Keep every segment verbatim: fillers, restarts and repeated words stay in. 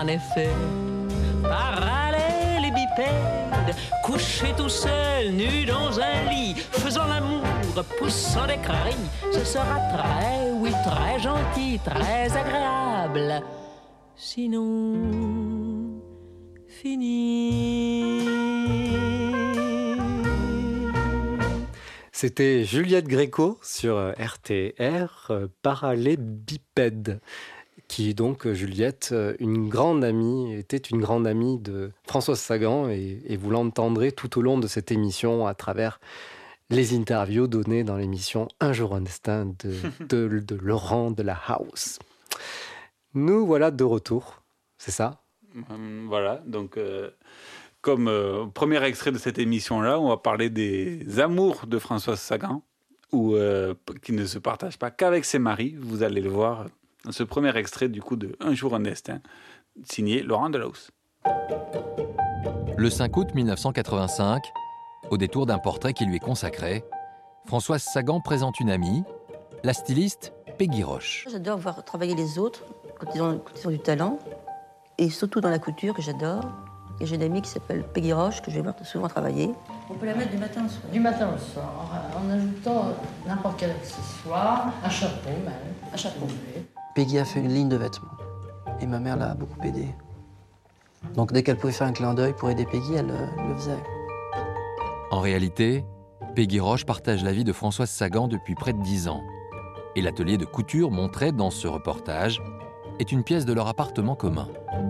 en effet. Parallèle et bipède, couché tout seul, nu dans un lit, faisant l'amour, poussant des cris, ce sera très, oui, très gentil, très agréable. Sinon, fini. C'était Juliette Gréco sur R T R, euh, Parallélébipède, qui donc, Juliette, une grande amie, était une grande amie de Françoise Sagan, et, et vous l'entendrez tout au long de cette émission à travers les interviews données dans l'émission Un jour un destin de, de, de Laurent de la House. Nous voilà de retour, c'est ça ? Hum, Voilà, donc... Euh... Comme euh, premier extrait de cette émission-là, on va parler des amours de Françoise Sagan, où, euh, qui ne se partagent pas qu'avec ses maris. Vous allez le voir dans ce premier extrait du coup de Un jour un destin, signé Laurent Delahousse. Le cinq août mille neuf cent quatre-vingt-cinq, au détour d'un portrait qui lui est consacré, Françoise Sagan présente une amie, la styliste Peggy Roche. J'adore voir travailler les autres quand ils ont, quand ils ont du talent, et surtout dans la couture que j'adore. Et j'ai une amie qui s'appelle Peggy Roche, que je vais voir souvent travailler. On peut la mettre du matin au soir. Du matin au soir, en ajoutant n'importe quel accessoire, un chapeau même. Un chapeau. Peggy a fait une ligne de vêtements. Et ma mère l'a beaucoup aidée. Donc dès qu'elle pouvait faire un clin d'œil pour aider Peggy, elle euh, le faisait. En réalité, Peggy Roche partage la vie de Françoise Sagan depuis près de dix ans. Et l'atelier de couture montré dans ce reportage est une pièce de leur appartement commun.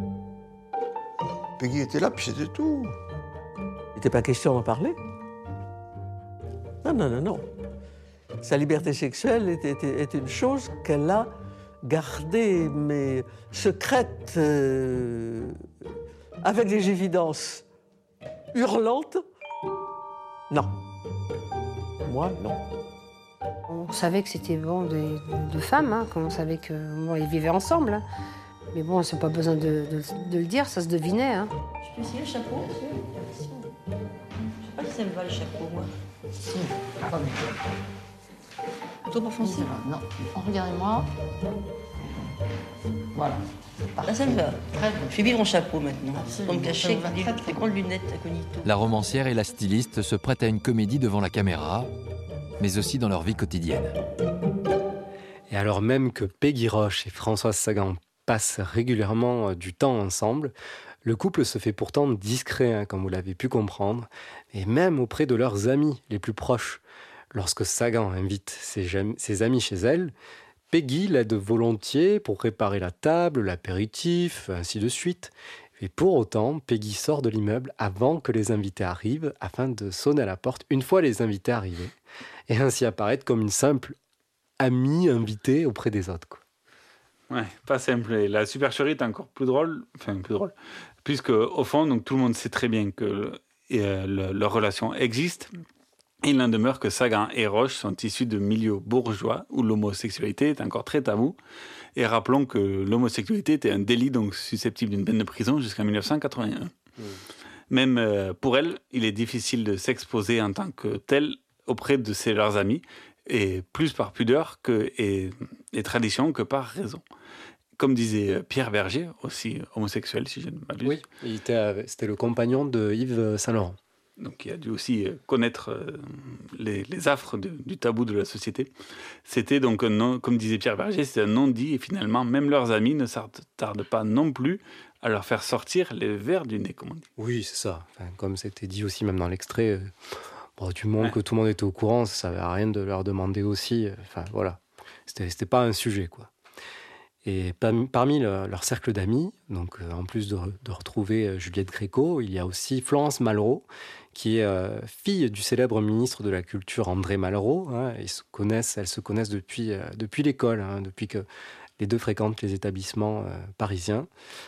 Peggy était là, puis c'était tout. Il n'était pas question d'en parler. Non, non, non, non. Sa liberté sexuelle est, est, est une chose qu'elle a gardée, mais secrète, euh, avec des évidences hurlantes. Non. Moi, non. On savait que c'était bon de, de femmes, hein, on savait qu'ils bon, vivaient ensemble. Hein. Mais bon, c'est pas besoin de, de, de le dire, ça se devinait. Hein. Je peux essayer le chapeau? Je sais pas si ça me va le chapeau, moi. Si, pas bien. Plutôt pour foncer. Non, regardez-moi. Voilà. Là, ça me va. Très bien. Je vais vivre en chapeau maintenant. Absolument. Pour me cacher Ça avec va des, très, très des grandes lunettes incognito. La romancière et la styliste se prêtent à une comédie devant la caméra, mais aussi dans leur vie quotidienne. Et alors même que Peggy Roche et Françoise Sagan passent régulièrement du temps ensemble, le couple se fait pourtant discret, hein, comme vous l'avez pu comprendre, et même auprès de leurs amis les plus proches. Lorsque Sagan invite ses, ses amis chez elle, Peggy l'aide volontiers pour préparer la table, l'apéritif, ainsi de suite. Et pour autant, Peggy sort de l'immeuble avant que les invités arrivent, afin de sonner à la porte une fois les invités arrivés, et ainsi apparaître comme une simple amie invitée auprès des autres, quoi. Ouais, pas simple. Et la supercherie est encore plus drôle, enfin plus drôle, puisque au fond, donc tout le monde sait très bien que euh, le, leur relation existe. Il n'en demeure que Sagan et Roche sont issus de milieux bourgeois où l'homosexualité est encore très tabou. Et rappelons que l'homosexualité était un délit donc susceptible d'une peine de prison jusqu'en dix-neuf cent quatre-vingt-un. Mmh. Même euh, pour elle, il est difficile de s'exposer en tant que tel auprès de ses, leurs amis, et plus par pudeur que, et, et tradition que par raison. Comme disait Pierre Berger, aussi homosexuel, si je ne m'abuse. Oui, il était, c'était le compagnon de Yves Saint-Laurent. Donc il a dû aussi connaître les, les affres de, du tabou de la société. C'était donc, un non, comme disait Pierre Berger, c'est un non-dit, et finalement, même leurs amis ne s'attardent pas non plus à leur faire sortir les vers du nez, comme on dit. Oui, c'est ça. Enfin, comme c'était dit aussi même dans l'extrait, euh, bon, du moment ouais. que tout le monde était au courant, ça ne servait à rien de leur demander aussi. Euh, enfin, voilà. C'était, c'était pas un sujet, quoi. Et parmi le, leur cercle d'amis, donc euh, en plus de, de retrouver euh, Juliette Gréco, il y a aussi Florence Malraux, qui est euh, fille du célèbre ministre de la Culture André Malraux. Hein, ils se connaissent, elles se connaissent depuis, euh, depuis l'école, hein, depuis que les deux fréquentent les établissements euh, parisiens.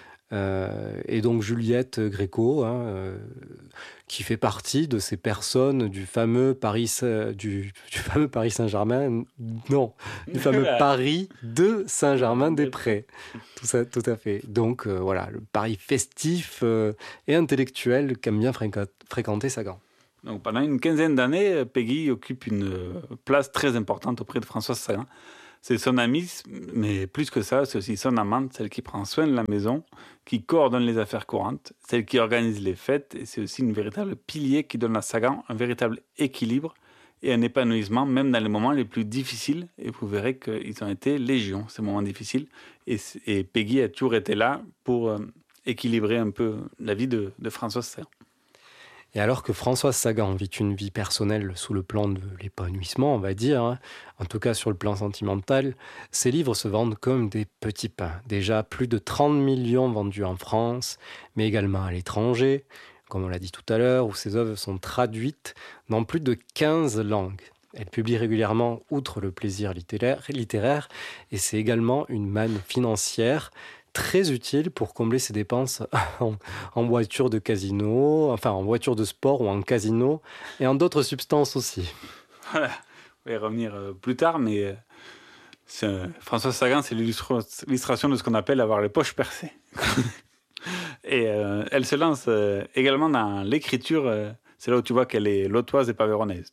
Euh, et donc Juliette Gréco, hein, euh, qui fait partie de ces personnes du fameux Paris, euh, du, du fameux Paris Saint-Germain, non, du fameux Paris de Saint-Germain-des-Prés, tout ça, tout à fait. Donc euh, voilà, le Paris festif euh, et intellectuel qu'aime bien fréquent, fréquenter Sagan. Donc pendant une quinzaine d'années, Peggy occupe une place très importante auprès de Françoise Sagan. C'est son amie, mais plus que ça, c'est aussi son amante, celle qui prend soin de la maison, qui coordonne les affaires courantes, celle qui organise les fêtes, et c'est aussi une véritable pilier qui donne à Sagan un véritable équilibre et un épanouissement, même dans les moments les plus difficiles. Et vous verrez qu'ils ont été légion, ces moments difficiles. Et, et Peggy a toujours été là pour euh, équilibrer un peu la vie de, de Françoise Sagan. Et alors que Françoise Sagan vit une vie personnelle sous le plan de l'épanouissement, on va dire, hein, en tout cas sur le plan sentimental, ses livres se vendent comme des petits pains. Déjà plus de trente millions vendus en France, mais également à l'étranger, comme on l'a dit tout à l'heure, où ses œuvres sont traduites dans plus de quinze langues. Elle publie régulièrement, outre le plaisir littéraire, littéraire et c'est également une manne financière très utile pour combler ses dépenses en, en voiture de casino, enfin en voiture de sport ou en casino, et en d'autres substances aussi. Voilà, on va y revenir euh, plus tard, mais euh, c'est, euh, Françoise Sagan, c'est l'illustration de ce qu'on appelle avoir les poches percées. Et euh, elle se lance euh, également dans l'écriture, euh, c'est là où tu vois qu'elle est lotoise et pas véronaise.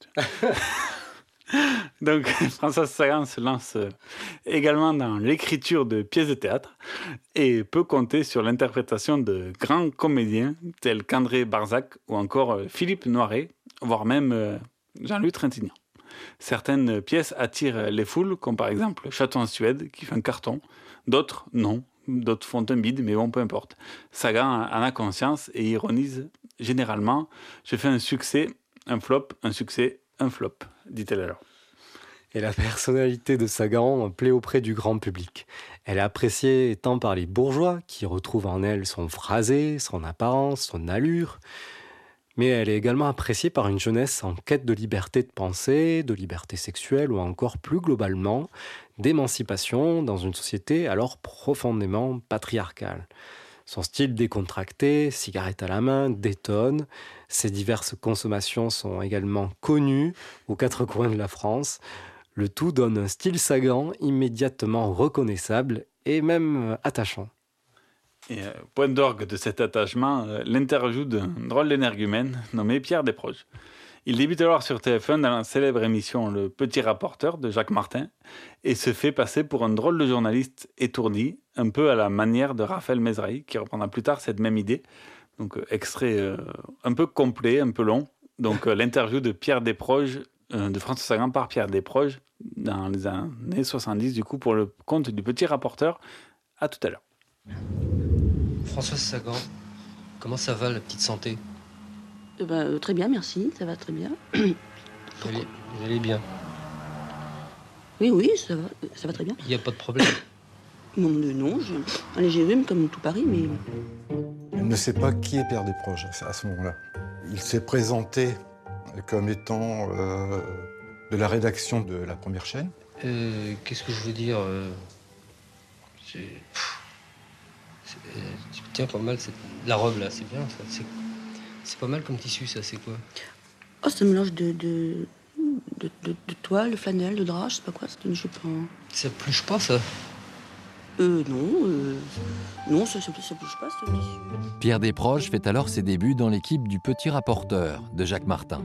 Donc, Françoise Sagan se lance également dans l'écriture de pièces de théâtre et peut compter sur l'interprétation de grands comédiens tels qu'André Barzac ou encore Philippe Noiret, voire même Jean-Louis Trintignant. Certaines pièces attirent les foules, comme par exemple Château en Suède, qui fait un carton. D'autres, non. D'autres font un bide, mais bon, peu importe. Sagan en a conscience et ironise généralement. Je fais un succès, un flop, un succès, un flop, dit-elle alors. Et la personnalité de Sagan plaît auprès du grand public. Elle est appréciée tant par les bourgeois, qui retrouvent en elle son phrasé, son apparence, son allure, mais elle est également appréciée par une jeunesse en quête de liberté de pensée, de liberté sexuelle ou encore plus globalement d'émancipation dans une société alors profondément patriarcale. Son style décontracté, cigarette à la main, détonne. Ses diverses consommations sont également connues aux quatre coins de la France. Le tout donne un style Sagan immédiatement reconnaissable et même attachant. Et euh, point d'orgue de cet attachement, euh, l'interview d'un drôle d'énergumène nommé Pierre Desproges. Il débute alors sur T F un dans la célèbre émission Le Petit Rapporteur de Jacques Martin et se fait passer pour un drôle de journaliste étourdi, un peu à la manière de Raphaël Mesrahi, qui reprendra plus tard cette même idée. Donc, euh, extrait euh, un peu complet, un peu long. Donc, euh, l'interview de Pierre Desproges, euh, de François Sagan par Pierre Desproges, dans les années soixante-dix, du coup, pour le compte du Petit Rapporteur. À tout à l'heure. Françoise Sagan, comment ça va la petite santé? Eh ben, euh, très bien, merci, ça va très bien. Vous allez, vous allez bien? Oui, oui, ça va, ça va très bien. Il n'y a pas de problème? Non, euh, non, j'ai un léger rhume comme tout Paris, mais... Elle ne sait pas qui est Pierre Desproges à ce moment-là. Il s'est présenté comme étant euh, de la rédaction de La Première Chaîne. Euh, Qu'est-ce que je veux dire euh, c'est... C'est... Tiens, pas mal, c'est... la robe là, c'est bien ça. C'est... C'est pas mal comme tissu, ça, c'est quoi? Oh, c'est un mélange de, de, de, de, de toile, de flanelle, de drap, je sais pas quoi, c'est une jupe en... Ça pluche pas, ça? Euh, non, euh, non, ça, ça, ça bouge pas, c'est un tissu. Pierre Desproges fait alors ses débuts dans l'équipe du Petit Rapporteur de Jacques Martin.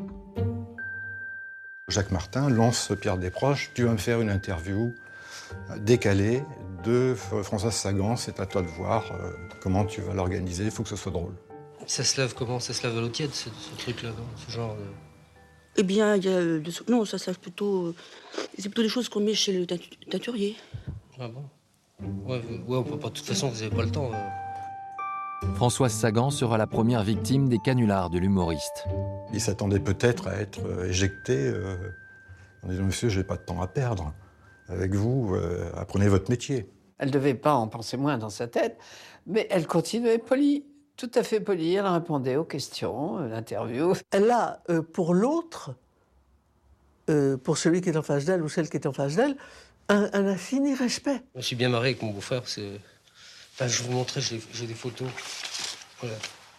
Jacques Martin lance Pierre Desproges, tu vas me faire une interview décalée de Françoise Sagan, c'est à toi de voir euh, comment tu vas l'organiser, il faut que ce soit drôle. Ça se lave comment? Ça se lave à l'eau tiède, ce, ce truc-là, non? Ce genre de... Eh bien, il y a... De... Non, ça se lave plutôt... C'est plutôt des choses qu'on met chez le teinturier. Ah bon? Ouais, ouais, ouais, de toute façon, vous n'avez pas le temps. Euh... Françoise Sagan sera la première victime des canulars de l'humoriste. Il s'attendait peut-être à être éjecté euh, en disant « Monsieur, je n'ai pas de temps à perdre. Avec vous, euh, apprenez votre métier. » Elle ne devait pas en penser moins dans sa tête, mais elle continuait polie. Tout à fait polie, elle répondait aux questions, à l'interview. Elle a, euh, pour l'autre, euh, pour celui qui est en face d'elle ou celle qui est en face d'elle, un, un infini respect. Je suis bien marré avec mon beau-frère. C'est... Enfin, je vais vous montrer, j'ai, j'ai des photos. Voilà.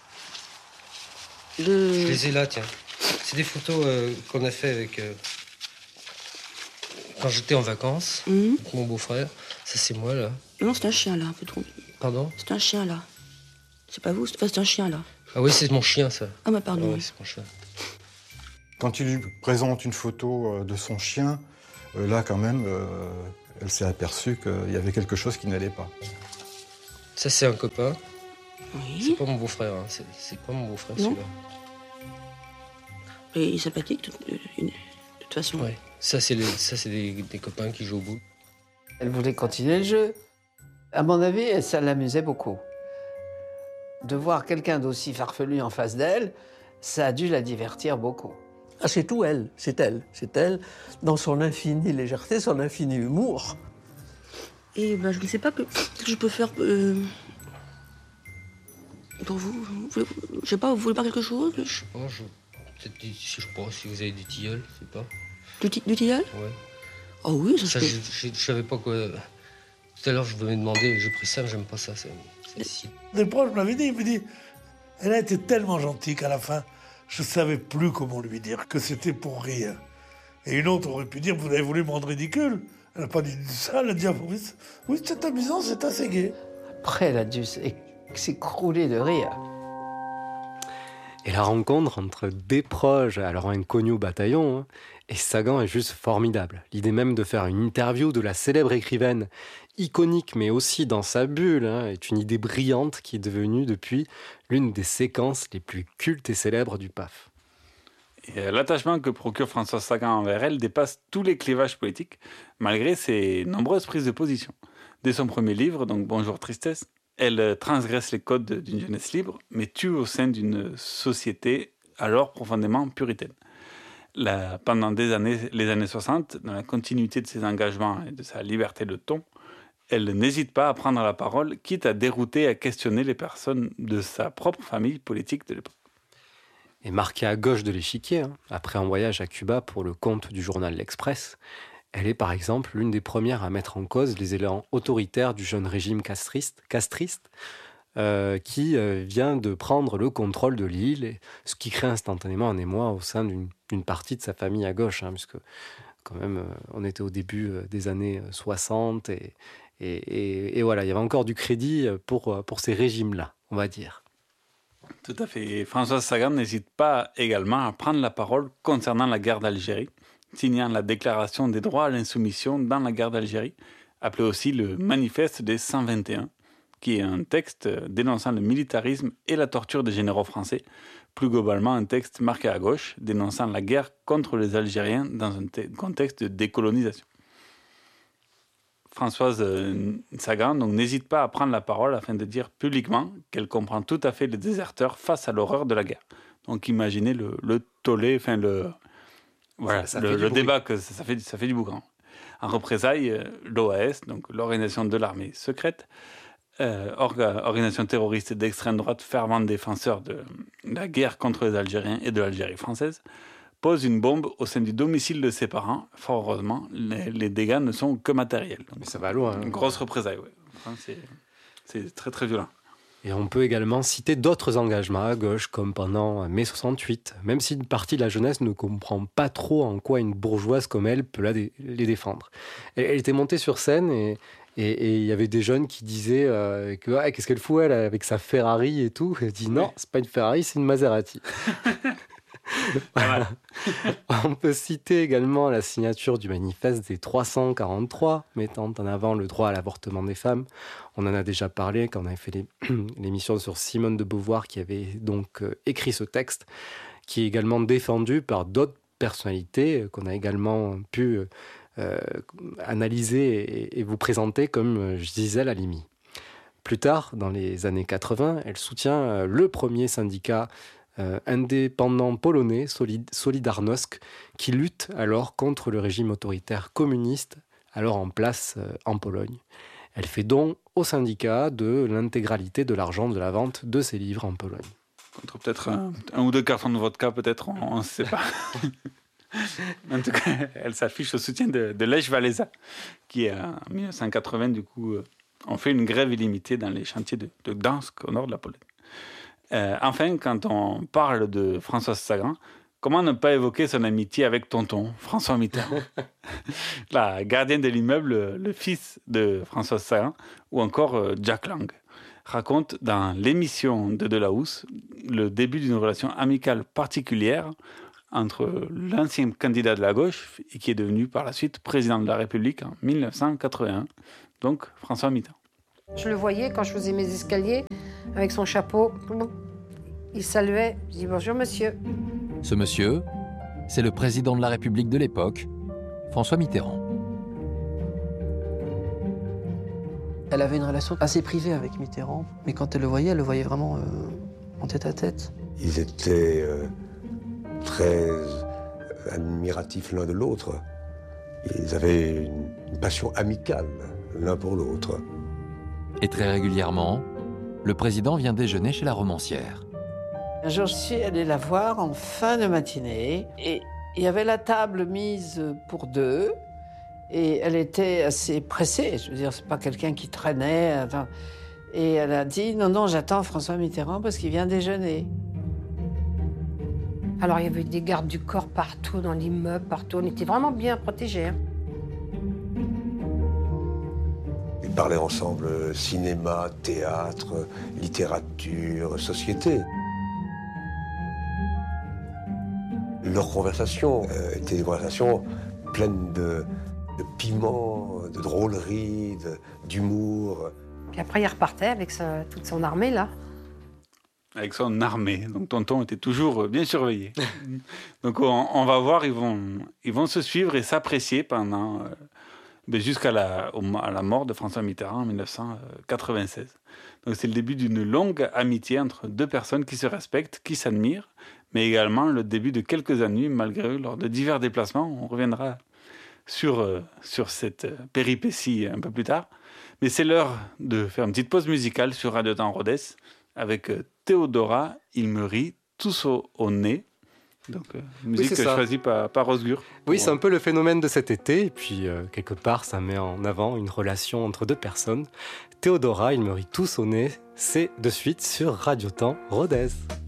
De... Je les ai là, tiens. C'est des photos euh, qu'on a fait avec... Euh, quand j'étais en vacances, mmh. avec mon beau-frère. Ça, c'est moi, là. Non, c'est un chien, là, un peu trop. Pardon? C'est un chien, là. C'est pas vous, c'est, enfin, c'est un chien, là. Ah oui, c'est mon chien, ça. Ah, bah, pardon. Ah, oui, c'est mon chien. Quand il lui présente une photo de son chien, euh, là, quand même, euh, elle s'est aperçue qu'il y avait quelque chose qui n'allait pas. Ça, c'est un copain. Oui. C'est pas mon beau-frère, hein. c'est, c'est pas mon beau-frère, Non. celui-là. Et il est sympathique, de, de, de toute façon. Ouais. Ça, c'est, les, ça, c'est des, des copains qui jouent au boule. Elle voulait continuer le jeu. À mon avis, ça l'amusait beaucoup. De voir quelqu'un d'aussi farfelu en face d'elle, ça a dû la divertir beaucoup. Ah, c'est tout elle, c'est elle, c'est elle, dans son infinie légèreté, son infini humour. Et ben, je ne sais pas que, que je peux faire euh, pour vous. vous voulez, je sais pas, vous voulez pas quelque chose? Je sais pas, je, peut-être du, je sais pas si vous avez du tilleul, je sais pas. Du, ti- du tilleul? Ouais. Oh oui, ça, Ça, je je, je, je savais pas quoi. Tout à l'heure, je devais demander, j'ai pris ça, mais j'aime pas ça. C'est, c'est si. Des proches m'avaient dit, il me dit, elle a été tellement gentille qu'à la fin, je savais plus comment lui dire que c'était pour rire. Et une autre aurait pu dire, vous avez voulu me rendre ridicule. Elle n'a pas dit ça, elle a dit, ah, oui, c'est- oui, c'est amusant, c'est assez gai. Après, elle a dû s'é- s'écrouler de rire. Et la rencontre entre Desproges, alors inconnu au bataillon, hein, et Sagan est juste formidable. L'idée même de faire une interview de la célèbre écrivaine, iconique mais aussi dans sa bulle, hein, est une idée brillante qui est devenue depuis l'une des séquences les plus cultes et célèbres du P A F. Et, euh, l'attachement que procure Françoise Sagan envers elle dépasse tous les clivages politiques, malgré ses nombreuses prises de position. Dès son premier livre, donc Bonjour Tristesse, elle euh, transgresse les codes d'une jeunesse libre, mais tue au sein d'une société alors profondément puritaine. La- pendant des années, les années soixante, dans la continuité de ses engagements et de sa liberté de ton, elle n'hésite pas à prendre la parole, quitte à dérouter et à questionner les personnes de sa propre famille politique de l'époque. Et marquée à gauche de l'échiquier, hein, après un voyage à Cuba pour le compte du journal L'Express, elle est par exemple l'une des premières à mettre en cause les élans autoritaires du jeune régime castriste, castriste euh, qui euh, vient de prendre le contrôle de l'île, et ce qui crée instantanément un émoi au sein d'une, d'une partie de sa famille à gauche, hein, puisque quand même euh, on était au début euh, des années soixante, et, et, et, et voilà, il y avait encore du crédit pour, pour ces régimes-là, on va dire. Tout à fait. Et Françoise Sagan n'hésite pas également à prendre la parole concernant la guerre d'Algérie, signant la déclaration des droits à l'insoumission dans la guerre d'Algérie, appelé aussi le Manifeste des cent vingt et un, qui est un texte dénonçant le militarisme et la torture des généraux français, plus globalement un texte marqué à gauche, dénonçant la guerre contre les Algériens dans un te- contexte de décolonisation. Françoise Sagan donc, n'hésite pas à prendre la parole afin de dire publiquement qu'elle comprend tout à fait les déserteurs face à l'horreur de la guerre. Donc imaginez le, le tollé, enfin le, voilà, Ça- ça le, fait du le bruit. débat que ça, ça fait, ça fait du boucan. En représailles, euh, l'O A S, donc l'organisation de l'armée secrète, euh, orga- organisation terroriste d'extrême droite, fervent défenseur de la guerre contre les Algériens et de l'Algérie française, pose une bombe au sein du domicile de ses parents. Fort heureusement, les, les dégâts ne sont que matériels. Donc, Mais ça va loin. une hein. grosse représailles, ouais. Enfin, c'est, c'est très très violent. Et on peut également citer d'autres engagements à gauche, comme pendant mai soixante-huit, même si une partie de la jeunesse ne comprend pas trop en quoi une bourgeoise comme elle peut la dé- les défendre. Elle, elle était montée sur scène et et- et il y avait des jeunes qui disaient euh, que ah, qu'est-ce qu'elle fout elle avec sa Ferrari et tout. Elle dit non, c'est pas une Ferrari, c'est une Maserati. Voilà. On peut citer également la signature du manifeste des trois cent quarante-trois, mettant en avant le droit à l'avortement des femmes. On en a déjà parlé quand on avait fait les- l'émission sur Simone de Beauvoir, qui avait donc euh, écrit ce texte, qui est également défendu par d'autres personnalités euh, qu'on a également pu euh, analyser et, et vous présenter, comme euh, Gisèle Halimi. Plus tard, dans les années quatre-vingts, elle soutient euh, le premier syndicat Euh, indépendant polonais, Solid- Solidarnosc, qui lutte alors contre le régime autoritaire communiste, alors en place euh, en Pologne. Elle fait don au syndicat de l'intégralité de l'argent de la vente de ses livres en Pologne. Contre peut-être un, un ou deux cartons de vodka, peut-être, on ne sait pas. En tout cas, elle s'affiche au soutien de, de Lech Walesa, qui en dix-neuf cent quatre-vingts, du coup, euh, ont fait une grève illimitée dans les chantiers de, de Gdansk, au nord de la Pologne. Euh, enfin, quand on parle de Françoise Sagan, comment ne pas évoquer son amitié avec tonton, François Mitterrand, la gardienne de l'immeuble, le fils de Françoise Sagan, ou encore euh, Jack Lang, raconte dans l'émission de Delahousse le début d'une relation amicale particulière entre l'ancien candidat de la gauche et qui est devenu par la suite président de la République en mille neuf cent quatre-vingt-un, donc François Mitterrand. Je le voyais quand je faisais mes escaliers avec son chapeau. Il saluait, je dis bonjour monsieur. Ce monsieur, c'est le président de la République de l'époque, François Mitterrand. Elle avait une relation assez privée avec Mitterrand, mais quand elle le voyait, elle le voyait vraiment euh, en tête à tête. Ils étaient euh, très admiratifs l'un de l'autre. Ils avaient une, une passion amicale l'un pour l'autre. Et très régulièrement, le président vient déjeuner chez la romancière. Un jour, je suis allée la voir en fin de matinée et il y avait la table mise pour deux et elle était assez pressée. Je veux dire, c'est pas quelqu'un qui traînait. Attends. Et elle a dit, non, non, j'attends François Mitterrand parce qu'il vient déjeuner. Alors, il y avait des gardes du corps partout dans l'immeuble, partout. On était vraiment bien protégés. Hein. Ils parlaient ensemble cinéma, théâtre, littérature, société. Leurs conversations euh, étaient des conversations pleines de, de piment, de drôlerie, de, d'humour. Puis après, il repartait avec sa, toute son armée, là. Avec son armée. Donc tonton était toujours bien surveillé. Donc on, on va voir, ils vont, ils vont se suivre et s'apprécier pendant, euh, ben jusqu'à la, au, à la mort de François Mitterrand en mille neuf cent quatre-vingt-seize. Donc c'est le début d'une longue amitié entre deux personnes qui se respectent, qui s'admirent, mais également le début de quelques ennuis, malgré eux, lors de divers déplacements. On reviendra sur, euh, sur cette péripétie un peu plus tard. Mais c'est l'heure de faire une petite pause musicale sur Radio Temps Rodez avec euh, Théodora, il me rit tous au, au nez. Donc, euh, musique oui, choisie par, par Osgur. Oui, c'est un peu le phénomène de cet été. Et puis, euh, quelque part, ça met en avant une relation entre deux personnes. Théodora, il me rit tous au nez. C'est de suite sur Radio Temps Rodez.